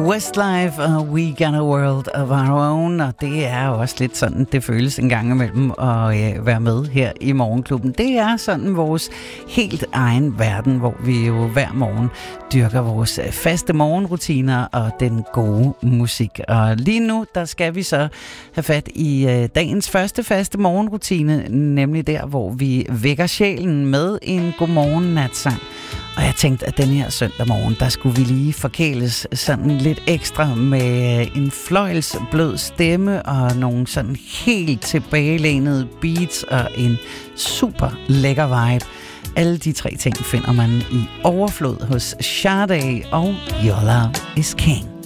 Westlife og We Got a World of Our Own, og det er også lidt sådan, det føles en gang imellem at være med her i Morgenklubben. Det er sådan vores helt egen verden, hvor vi jo hver morgen dyrker vores faste morgenrutiner og den gode musik. Og lige nu, der skal vi så have fat i dagens første faste morgenrutine, nemlig der, hvor vi vækker sjælen med en godmorgen-natsang. Og jeg tænkte, at den her søndag morgen, der skulle vi lige forkæles sådan lidt ekstra med en fløjelsblød stemme og nogle sådan helt tilbagelænede beats og en super lækker vibe. Alle de tre ting finder man i overflod hos Sade og Your Love is King.